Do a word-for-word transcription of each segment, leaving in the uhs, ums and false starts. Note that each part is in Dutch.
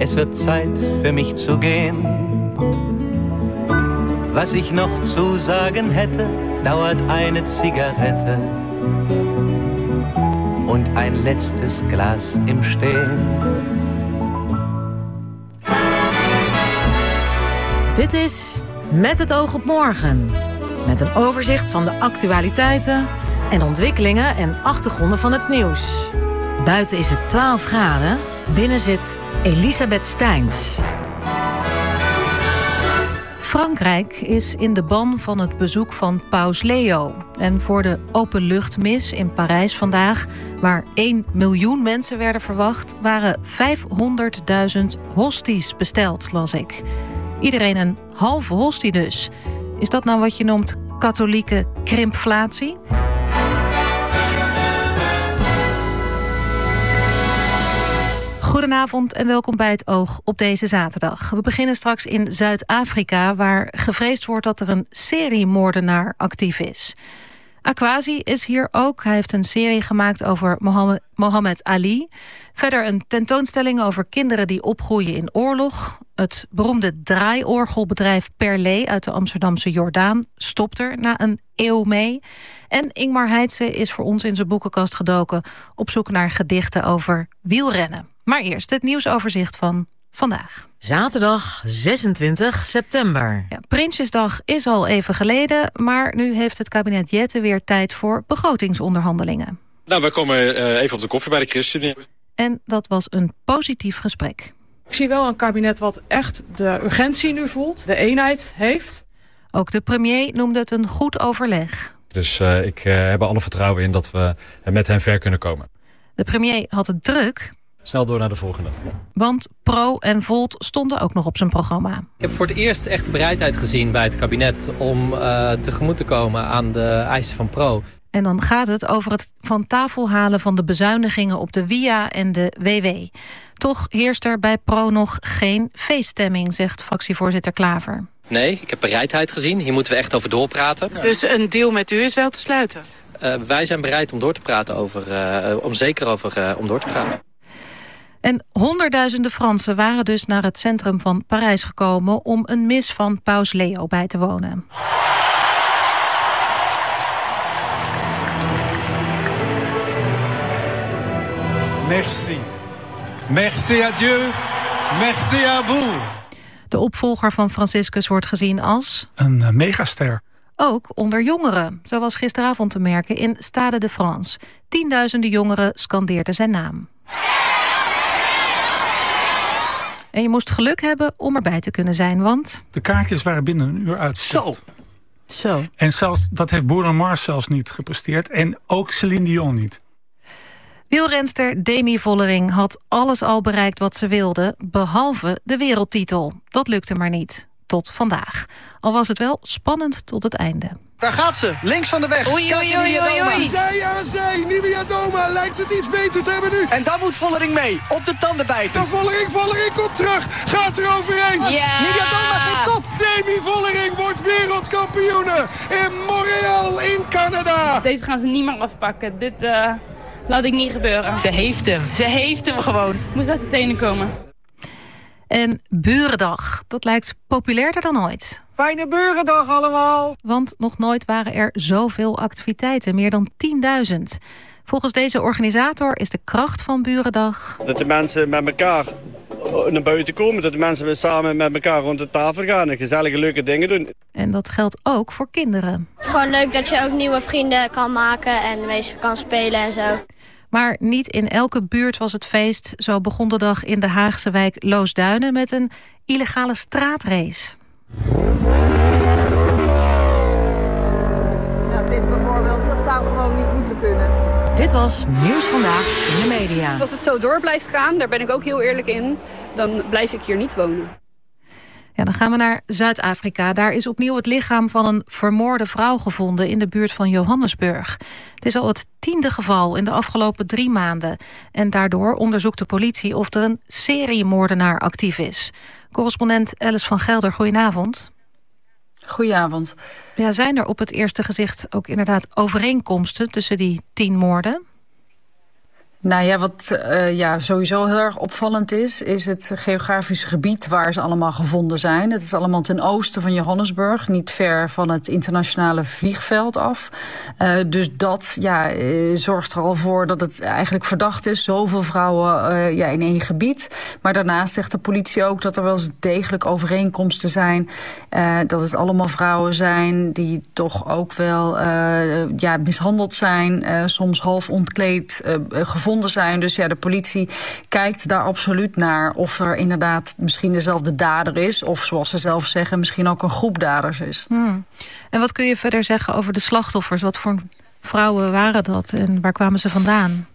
Es wird Zeit für mich zu gehen. Was ich noch zu sagen hätte, dauert eine Zigarette und ein letztes Glas im Stehen. Dit is Met het oog op morgen. Met een overzicht van de actualiteiten en ontwikkelingen en achtergronden van het nieuws. Buiten is het twaalf graden, binnen zit Elisabeth Steins. Frankrijk is in de ban van het bezoek van paus Leo. En voor de openluchtmis in Parijs vandaag, waar één miljoen mensen werden verwacht, waren vijfhonderdduizend hosties besteld, las ik. Iedereen een halve hostie dus. Is dat nou wat je noemt katholieke krimpflatie? Goedenavond en welkom bij het Oog op deze zaterdag. We beginnen straks in Zuid-Afrika, waar gevreesd wordt dat er een seriemoordenaar actief is. Akwasi is hier ook. Hij heeft een serie gemaakt over Mohammed, Mohammed Ali. Verder een tentoonstelling over kinderen die opgroeien in oorlog. Het beroemde draaiorgelbedrijf Perlé uit de Amsterdamse Jordaan stopt er na een eeuw mee. En Ingmar Heitse is voor ons in zijn boekenkast gedoken op zoek naar gedichten over wielrennen. Maar eerst het nieuwsoverzicht van vandaag. Zaterdag zesentwintig september. Ja, Prinsjesdag is al even geleden, maar nu heeft het kabinet Jette weer tijd voor begrotingsonderhandelingen. Nou, wij komen uh, even op de koffie bij de ChristenUnie. En dat was een positief gesprek. Ik zie wel een kabinet wat echt de urgentie nu voelt, de eenheid heeft. Ook de premier noemde het een goed overleg. Dus uh, ik uh, heb er alle vertrouwen in dat we met hen ver kunnen komen. De premier had het druk. Snel door naar de volgende. Want Pro en Volt stonden ook nog op zijn programma. Ik heb voor het eerst echt de bereidheid gezien bij het kabinet om uh, tegemoet te komen aan de eisen van Pro. En dan gaat het over het van tafel halen van de bezuinigingen op de W I A en de W W. Toch heerst er bij Pro nog geen feeststemming, zegt fractievoorzitter Klaver. Nee, ik heb bereidheid gezien. Hier moeten we echt over doorpraten. Dus een deal met u is wel te sluiten? Uh, wij zijn bereid om door te praten over, uh, om zeker over uh, om door te praten. En honderdduizenden Fransen waren dus naar het centrum van Parijs gekomen om een mis van paus Leo bij te wonen. Merci. Merci à Dieu. Merci à vous. De opvolger van Franciscus wordt gezien als een uh, megaster. Ook onder jongeren, zoals gisteravond te merken in Stade de France. Tienduizenden jongeren scandeerden zijn naam. En je moest geluk hebben om erbij te kunnen zijn, want de kaartjes waren binnen een uur uitverkocht. Zo. Zo. En zelfs, dat heeft Bruno Mars zelfs niet gepresteerd. En ook Celine Dion niet. Wielrenster Demi Vollering had alles al bereikt wat ze wilde, behalve de wereldtitel. Dat lukte maar niet. Tot vandaag. Al was het wel spannend tot het einde. Daar gaat ze, links van de weg. Oei, oei, oei, oei, oei. Zij aan zij, Niewiadoma lijkt het iets beter te hebben nu. En dan moet Vollering mee, op de tanden bijten. De Vollering, Vollering komt terug, gaat er overheen. Ja. Niewiadoma geeft op. Demi Vollering wordt wereldkampioene in Montreal in Canada. Deze gaan ze niet meer afpakken. Dit uh, laat ik niet gebeuren. Ze heeft hem, ze heeft hem gewoon. Moest uit de tenen komen. En Burendag, dat lijkt populairder dan ooit. Fijne Burendag allemaal! Want nog nooit waren er zoveel activiteiten, meer dan tienduizend. Volgens deze organisator is de kracht van Burendag dat de mensen met elkaar naar buiten komen, dat de mensen samen met elkaar rond de tafel gaan en gezellige leuke dingen doen. En dat geldt ook voor kinderen. Het is gewoon leuk dat je ook nieuwe vrienden kan maken en mee kan spelen en zo. Maar niet in elke buurt was het feest. Zo begon de dag in de Haagse wijk Loosduinen met een illegale straatrace. Nou, dit bijvoorbeeld, dat zou gewoon niet moeten kunnen. Dit was Nieuws Vandaag in de media. Als het zo door blijft gaan, daar ben ik ook heel eerlijk in, dan blijf ik hier niet wonen. Ja, dan gaan we naar Zuid-Afrika. Daar is opnieuw het lichaam van een vermoorde vrouw gevonden in de buurt van Johannesburg. Het is al het tiende geval in de afgelopen drie maanden. En daardoor onderzoekt de politie of er een seriemoordenaar actief is. Correspondent Alice van Gelder, goedenavond. Goedenavond. Ja, zijn er op het eerste gezicht ook inderdaad overeenkomsten tussen die tien moorden? Nou ja, wat uh, ja, sowieso heel erg opvallend is, is het geografische gebied waar ze allemaal gevonden zijn. Het is allemaal ten oosten van Johannesburg, niet ver van het internationale vliegveld af. Uh, dus dat ja, uh, zorgt er al voor dat het eigenlijk verdacht is. Zoveel vrouwen uh, ja, in één gebied. Maar daarnaast zegt de politie ook dat er wel eens degelijk overeenkomsten zijn. Uh, dat het allemaal vrouwen zijn die toch ook wel uh, ja, mishandeld zijn. Uh, soms half ontkleed uh, gevonden zijn. Dus ja, de politie kijkt daar absoluut naar of er inderdaad misschien dezelfde dader is. Of zoals ze zelf zeggen, misschien ook een groep daders is. Hmm. En wat kun je verder zeggen over de slachtoffers? Wat voor vrouwen waren dat en waar kwamen ze vandaan?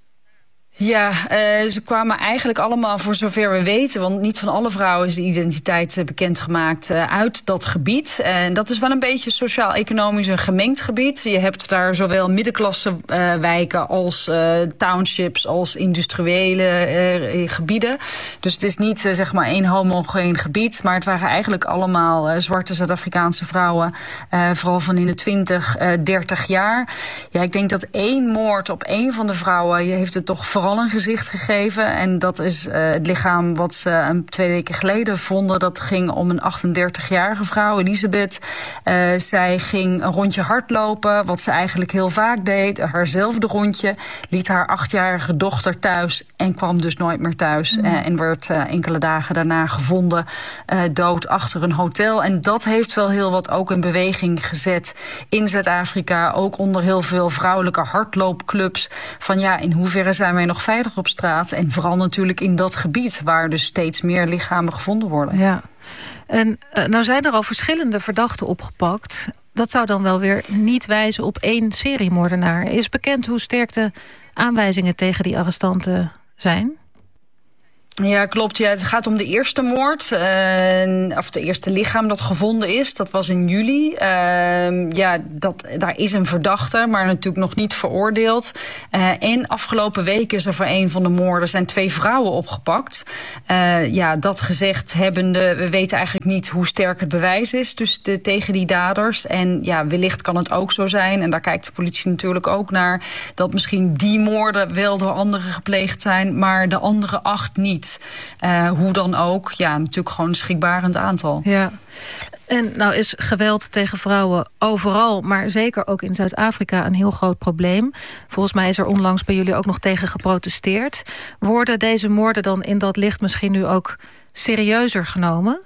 Ja, uh, ze kwamen eigenlijk allemaal, voor zover we weten, want niet van alle vrouwen is de identiteit uh, bekendgemaakt, uh, uit dat gebied. En dat is wel een beetje sociaal-economisch een gemengd gebied. Je hebt daar zowel middenklasse uh, wijken als uh, townships, als industriële uh, gebieden. Dus het is niet uh, zeg maar één homogeen gebied, maar het waren eigenlijk allemaal uh, zwarte Zuid-Afrikaanse vrouwen, uh, vooral van in de twintig, uh, dertig jaar. Ja, ik denk dat één moord op één van de vrouwen, je heeft het toch vooral een gezicht gegeven. En dat is uh, het lichaam wat ze een, twee weken geleden vonden. Dat ging om een achtendertigjarige vrouw, Elisabeth. Uh, zij ging een rondje hardlopen, wat ze eigenlijk heel vaak deed. Haarzelfde rondje. Liet haar achtjarige dochter thuis en kwam dus nooit meer thuis. Mm. Uh, en werd uh, enkele dagen daarna gevonden uh, dood achter een hotel. En dat heeft wel heel wat ook in beweging gezet in Zuid-Afrika. Ook onder heel veel vrouwelijke hardloopclubs. Van ja, in hoeverre zijn wij nog veilig op straat? En vooral natuurlijk in dat gebied waar dus steeds meer lichamen gevonden worden. Ja. En uh, nou zijn er al verschillende verdachten opgepakt. Dat zou dan wel weer niet wijzen op één seriemoordenaar. Is bekend hoe sterk de aanwijzingen tegen die arrestanten zijn? Ja, klopt. Ja. Het gaat om de eerste moord. Uh, of de eerste lichaam dat gevonden is. Dat was in juli. Uh, ja, dat, daar is een verdachte, maar natuurlijk nog niet veroordeeld. Uh, en afgelopen week is er voor een van de moorden zijn twee vrouwen opgepakt. Uh, ja, dat gezegd hebbende, we weten eigenlijk niet hoe sterk het bewijs is dus de, tegen die daders. En ja, wellicht kan het ook zo zijn, en daar kijkt de politie natuurlijk ook naar, dat misschien die moorden wel door anderen gepleegd zijn, maar de andere acht niet. Uh, hoe dan ook, ja, natuurlijk gewoon een schrikbarend aantal. Ja. En nou is geweld tegen vrouwen overal, maar zeker ook in Zuid-Afrika een heel groot probleem. Volgens mij is er onlangs bij jullie ook nog tegen geprotesteerd. Worden deze moorden dan in dat licht misschien nu ook serieuzer genomen?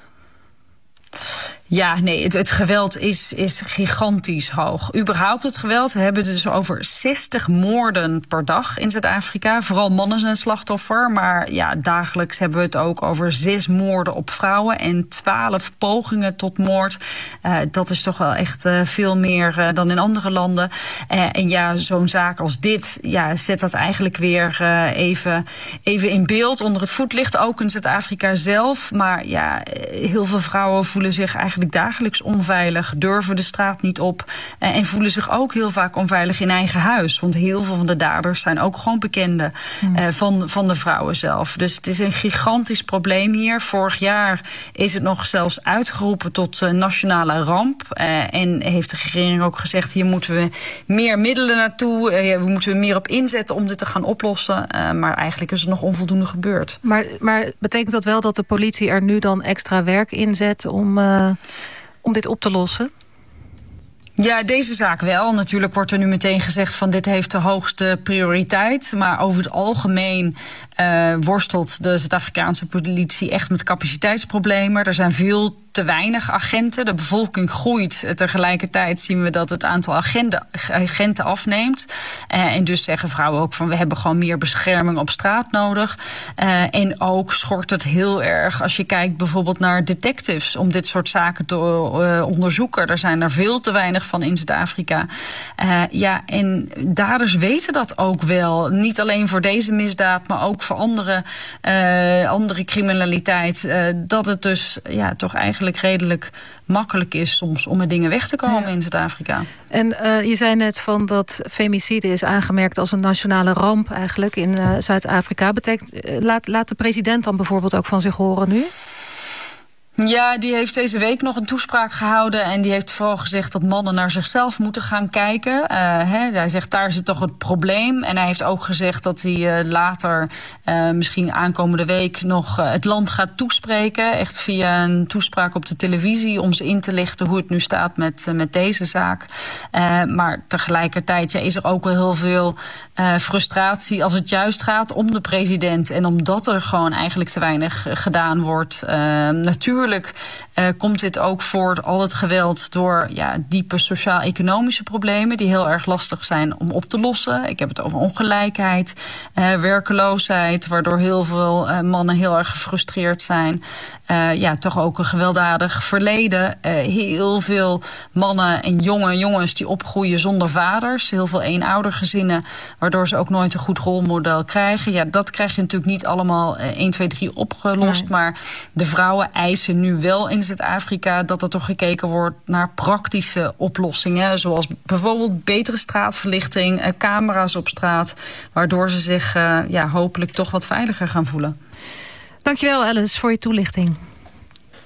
Ja, nee, het, het geweld is, is gigantisch hoog. Überhaupt het geweld, we hebben het dus over zestig moorden per dag in Zuid-Afrika. Vooral mannen zijn slachtoffer, maar ja, dagelijks hebben we het ook over zes moorden op vrouwen en twaalf pogingen tot moord. Uh, dat is toch wel echt uh, veel meer uh, dan in andere landen. Uh, en ja, zo'n zaak als dit, ja, zet dat eigenlijk weer uh, even, even in beeld onder het voetlicht, ook in Zuid-Afrika zelf. Maar ja, heel veel vrouwen voelen zich eigenlijk dagelijks onveilig, durven de straat niet op uh, en voelen zich ook heel vaak onveilig in eigen huis. Want heel veel van de daders zijn ook gewoon bekenden uh, van, van de vrouwen zelf. Dus het is een gigantisch probleem hier. Vorig jaar is het nog zelfs uitgeroepen tot uh, nationale ramp. Uh, en heeft de regering ook gezegd, hier moeten we meer middelen naartoe. Uh, we moeten er meer op inzetten om dit te gaan oplossen. Uh, maar eigenlijk is er nog onvoldoende gebeurd. Maar, maar betekent dat wel dat de politie er nu dan extra werk inzet om, uh, om dit op te lossen? Ja, deze zaak wel. Natuurlijk wordt er nu meteen gezegd van dit heeft de hoogste prioriteit. Maar over het algemeen uh, worstelt de Zuid-Afrikaanse politie echt met capaciteitsproblemen. Er zijn veel te weinig agenten. De bevolking groeit. Tegelijkertijd zien we dat het aantal agenten, agenten afneemt. Uh, en dus zeggen vrouwen ook van we hebben gewoon meer bescherming op straat nodig. Uh, en ook schort het heel erg als je kijkt bijvoorbeeld naar detectives om dit soort zaken te uh, onderzoeken. Er zijn er veel te weinig van in Zuid-Afrika. Uh, ja, en daders weten dat ook wel. Niet alleen voor deze misdaad, maar ook voor andere, uh, andere criminaliteit. Uh, dat het dus ja, toch eigenlijk redelijk makkelijk is soms om met dingen weg te komen ja. in Zuid-Afrika. En uh, je zei net van dat femicide is aangemerkt als een nationale ramp eigenlijk in uh, Zuid-Afrika. Betekent, uh, laat, laat de president dan bijvoorbeeld ook van zich horen nu? Ja, die heeft deze week nog een toespraak gehouden. En die heeft vooral gezegd dat mannen naar zichzelf moeten gaan kijken. Uh, hè, hij zegt, daar zit toch het probleem. En hij heeft ook gezegd dat hij uh, later, uh, misschien aankomende week, nog uh, het land gaat toespreken. Echt via een toespraak op de televisie. Om ze in te lichten hoe het nu staat met, uh, met deze zaak. Uh, maar tegelijkertijd ja, is er ook wel heel veel uh, frustratie als het juist gaat om de president. En omdat er gewoon eigenlijk te weinig uh, gedaan wordt. Uh, natuurlijk uh, komt dit ook voort, al het geweld, door ja, diepe sociaal-economische problemen die heel erg lastig zijn om op te lossen. Ik heb het over ongelijkheid, uh, werkeloosheid, waardoor heel veel uh, mannen heel erg gefrustreerd zijn. Uh, ja, toch ook een gewelddadig verleden. Uh, heel veel mannen en jonge jongens die opgroeien zonder vaders. Heel veel eenoudergezinnen, waardoor ze ook nooit een goed rolmodel krijgen. Ja, dat krijg je natuurlijk niet allemaal uh, één, twee, drie opgelost. Nee. Maar de vrouwen eisen nu wel in Zuid-Afrika dat er toch gekeken wordt naar praktische oplossingen. Zoals bijvoorbeeld betere straatverlichting, uh, camera's op straat. Waardoor ze zich uh, ja, hopelijk toch wat veiliger gaan voelen. Dankjewel Alice voor je toelichting.